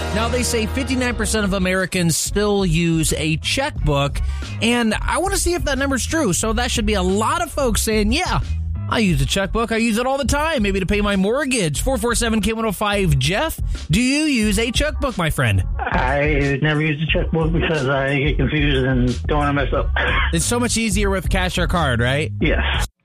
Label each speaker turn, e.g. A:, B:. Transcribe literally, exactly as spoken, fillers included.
A: Now, they say fifty-nine percent of Americans still use a checkbook, and I want to see if that number's true. So that should be a lot of folks saying, yeah, I use a checkbook. I use it all the time, maybe to pay my mortgage. four four seven K one oh five. Jeff, do you use a checkbook, my friend?
B: I never use a checkbook because I get confused and don't want to mess up.
A: It's so much easier with cash or card, right?
B: Yes.